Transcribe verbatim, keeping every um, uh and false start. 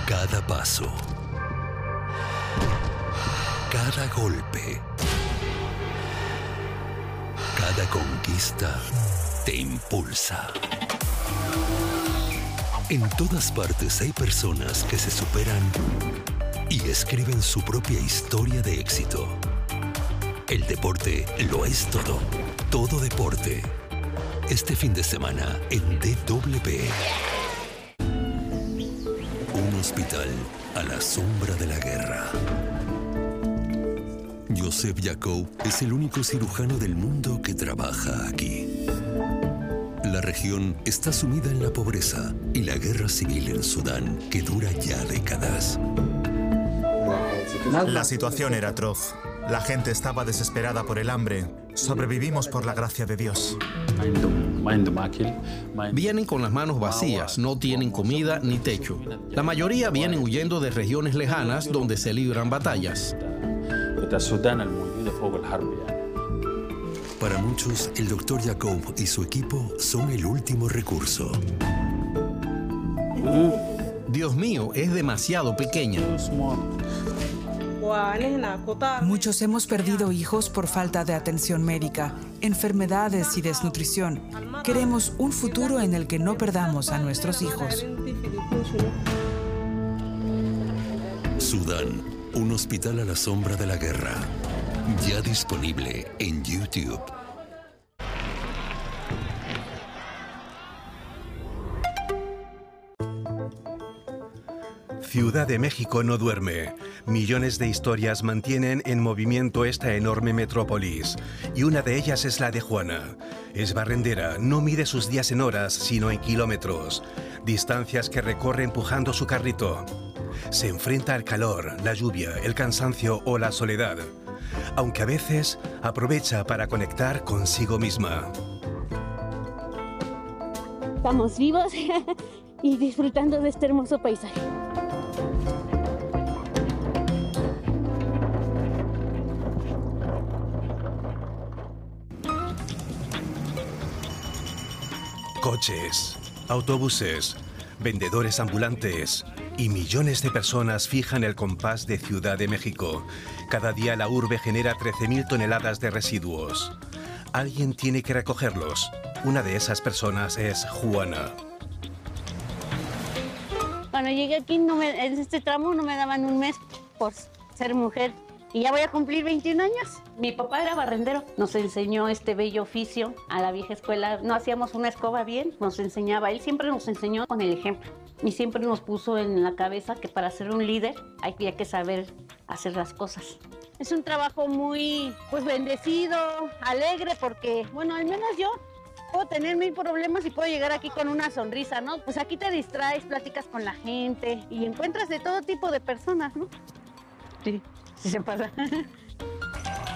Cada paso, cada golpe, cada conquista te impulsa. En todas partes hay personas que se superan y escriben su propia historia de éxito. El deporte lo es todo. Todo deporte. Este fin de semana en D W. Un hospital a la sombra de la guerra. Joseph Yacob es el único cirujano del mundo que trabaja aquí. La región está sumida en la pobreza y la guerra civil en Sudán, que dura ya décadas. La situación era atroz. La gente estaba desesperada por el hambre. Sobrevivimos por la gracia de Dios. Vienen con las manos vacías, no tienen comida ni techo. La mayoría vienen huyendo de regiones lejanas donde se libran batallas. Para muchos, el doctor Yacob y su equipo son el último recurso. Dios mío, es demasiado pequeña. Muchos hemos perdido hijos por falta de atención médica, enfermedades y desnutrición. Queremos un futuro en el que no perdamos a nuestros hijos. Sudán, un hospital a la sombra de la guerra. Ya disponible en YouTube. Ciudad de México no duerme. Millones de historias mantienen en movimiento esta enorme metrópolis. Y una de ellas es la de Juana. Es barrendera, no mide sus días en horas, sino en kilómetros. Distancias que recorre empujando su carrito. Se enfrenta al calor, la lluvia, el cansancio o la soledad. Aunque a veces aprovecha para conectar consigo misma. Estamos vivos y disfrutando de este hermoso paisaje. Coches, autobuses, vendedores ambulantes y millones de personas fijan el compás de Ciudad de México. Cada día la urbe genera trece mil toneladas de residuos. Alguien tiene que recogerlos. Una de esas personas es Juana. Cuando llegué aquí, no me, en este tramo no me daban un mes por ser mujer. Y ya voy a cumplir veintiún años. Mi papá era barrendero. Nos enseñó este bello oficio a la vieja escuela. No hacíamos una escoba bien, nos enseñaba. Él siempre nos enseñó con el ejemplo. Y siempre nos puso en la cabeza que para ser un líder había que saber hacer las cosas. Es un trabajo muy, pues, bendecido, alegre, porque, bueno, al menos yo puedo tener mil problemas y puedo llegar aquí con una sonrisa, ¿no? Pues aquí te distraes, platicas con la gente y encuentras de todo tipo de personas, ¿no? Sí, sí se pasa.